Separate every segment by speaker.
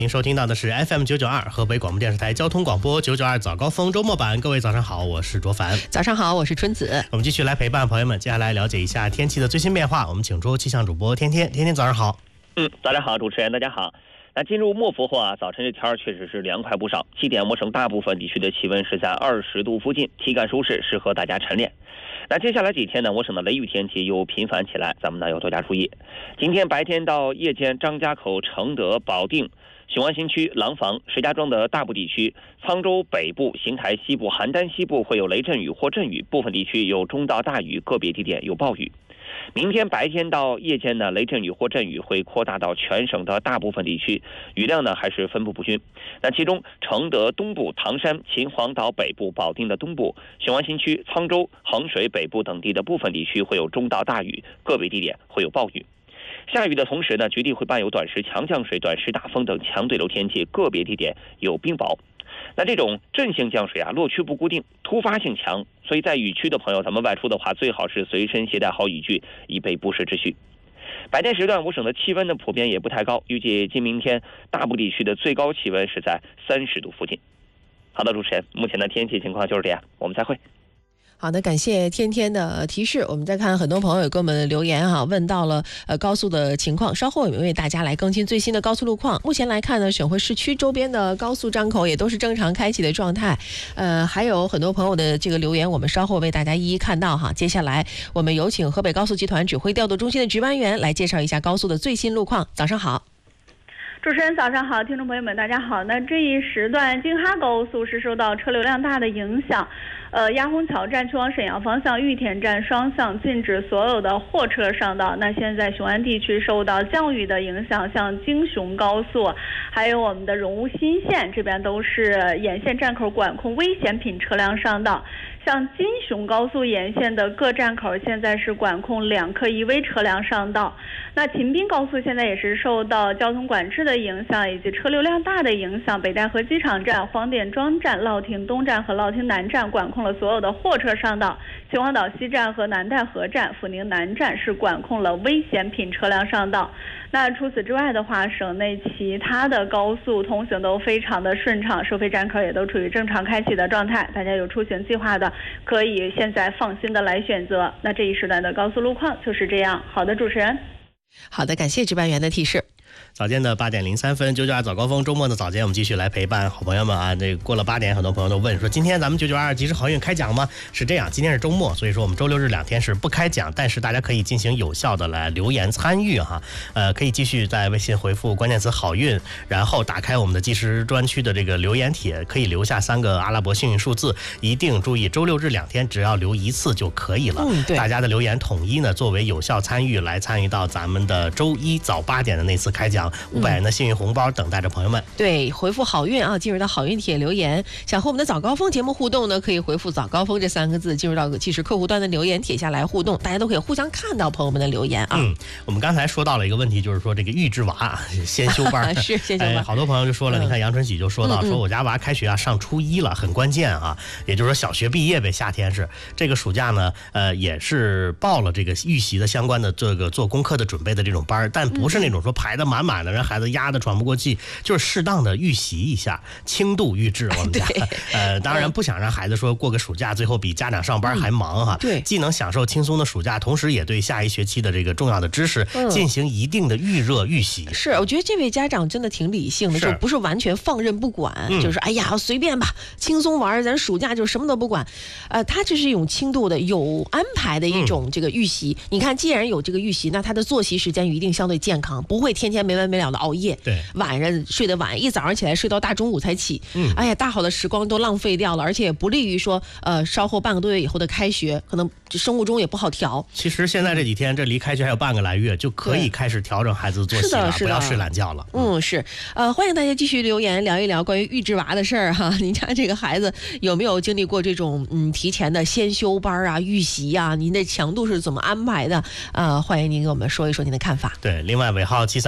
Speaker 1: 您收听到的是 FM992 河北广播电视台交通广播992早高峰周末版。各位早上好，我是卓凡。
Speaker 2: 早上好，我是春子。
Speaker 1: 我们继续来陪伴朋友们，接下来了解一下天气的最新变化。我们请出气象主播天天。天天早上好。
Speaker 3: 早上好，主持人大家好。那进入末伏后啊，早晨这天确实是凉快不少。7点我省大部分地区的气温是在20度附近，体感舒适，适合大家晨练。那接下来几天呢，我省的雷雨天气又频繁起来，咱们呢要多加注意。今天白天到夜间，张家口、承德、保定、雄安新区、廊坊、石家庄的大部地区、沧州北部、邢台西部、邯郸西部会有雷阵雨或阵雨，部分地区有中到大雨，个别地点有暴雨。明天白天到夜间呢，雷阵雨或阵雨会扩大到全省的大部分地区，雨量呢还是分布不均。那其中承德东部、唐山、秦皇岛北部、保定的东部、雄安新区、沧州、衡水北部等地的部分地区会有中到大雨，个别地点会有暴雨。下雨的同时呢，局地会伴有短时强降水、短时大风等强对流天气，个别地点有冰雹。那这种阵性降水啊，落区不固定，突发性强，所以在雨区的朋友，咱们外出的话，最好是随身携带好雨具，以备不时之需。白天时段，我省的气温呢普遍也不太高，预计今明天大部地区的最高气温是在30度附近。好的，主持人，目前的天气情况就是这样，我们再会。
Speaker 2: 好的，感谢天天的提示。我们再看很多朋友给我们留言哈，问到了高速的情况，稍后我们为大家来更新最新的高速路况。目前来看呢，省会市区周边的高速张口也都是正常开启的状态。还有很多朋友的这个留言，我们稍后为大家一一看到哈。接下来我们有请河北高速集团指挥调度中心的值班员来介绍一下高速的最新路况。早上好。
Speaker 4: 主持人早上好，听众朋友们大家好。那这一时段京哈高速是受到车流量大的影响，鸭红桥站去往沈阳方向玉田站双向禁止所有的货车上道。那现在雄安地区受到降雨的影响，像京雄高速还有我们的荣乌新线这边都是沿线站口管控危险品车辆上道。像金雄高速沿线的各站口现在是管控2客1危车辆上道。那秦滨高速现在也是受到交通管制的影响以及车流量大的影响，北戴河机场站、黄点庄站、乐亭东站和乐亭南站管控了所有的货车上道。秦皇岛西站和南戴河站、阜宁南站是管控了危险品车辆上道。那除此之外的话，省内其他的高速通行都非常的顺畅，收费站口也都处于正常开启的状态，大家有出行计划的可以现在放心的来选择。那这一时段的高速路况就是这样。好的，主持人。
Speaker 2: 好的，感谢值班员的提示。
Speaker 1: 早间的8点03分，992早高峰周末的早间，我们继续来陪伴好朋友们啊。这过了8点，很多朋友都问说，今天咱们992即时好运开奖吗？是这样，今天是周末，所以说我们周六日2天是不开奖，但是大家可以进行有效的来留言参与哈。可以继续在微信回复关键词好运，然后打开我们的即时专区的这个留言帖，可以留下3个阿拉伯幸运数字，一定注意周六日2天只要留1次就可以了。
Speaker 2: 对，
Speaker 1: 大家的留言统一呢作为有效参与，来参与到咱们的周一早8点的那次开奖500元的幸运红包等待着朋友们。
Speaker 2: 对，回复好运啊，进入到好运帖留言。想和我们的早高峰节目互动呢，可以回复早高峰这3个字，进入到即时客户端的留言帖下来互动，大家都可以互相看到朋友们的留言啊。
Speaker 1: 我们刚才说到了一个问题，就是说这个预制娃先修班
Speaker 2: 是先修班，
Speaker 1: 好多朋友就说了，你看杨春喜就说到，说我家娃开学啊上初1了，很关键啊，也就是说小学毕业呗，夏天是这个暑假呢，也是报了这个预习的相关的这个做功课的准备的这种班，但不是那种说排得满满的，让孩子压得喘不过气，就是适当的预习一下，轻度预制我们家。当然不想让孩子说过个暑假最后比家长上班还忙哈。
Speaker 2: 对，
Speaker 1: 既能享受轻松的暑假，同时也对下一学期的这个重要的知识进行一定的预热预习。
Speaker 2: 是，我觉得这位家长真的挺理性的，就不是完全放任不管，就是哎呀随便吧，轻松玩，咱暑假就什么都不管。他这是一种轻度的有安排的一种这个预习。你看，既然有这个预习，那他的作息时间一定相对健康，不会天天没完没了的熬夜。
Speaker 1: 对，
Speaker 2: 晚上睡得晚，一早上起来睡到大中午才起。哎呀，大好的时光都浪费掉了，而且也不利于说稍后半个多月以后的开学，可能生物钟也不好调。
Speaker 1: 其实现在这几天，这离开学还有半个来月，就可以开始调整孩子作息了，不要睡懒觉了。
Speaker 2: 是。欢迎大家继续留言聊一聊关于预制娃的事儿哈。您家这个孩子有没有经历过这种提前的先修班啊、预习啊？您的强度是怎么安排的？欢迎您给我们说一说您的看法。
Speaker 1: 对，另外尾号7397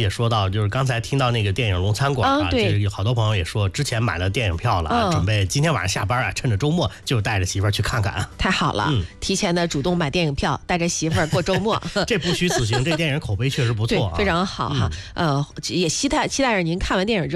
Speaker 1: 也说到，就是刚才听到那个电影《龙餐馆》啊，
Speaker 2: 对，
Speaker 1: 这有好多朋友也说之前买了电影票了啊，准备今天晚上下班啊，趁着周末就带着媳妇儿去看看啊。
Speaker 2: 太好了，提前的主动买电影票，带着媳妇儿过周末。
Speaker 1: 这不虚此行，这电影口碑确实不错啊，
Speaker 2: 非常好哈。也期待着您看完电影之后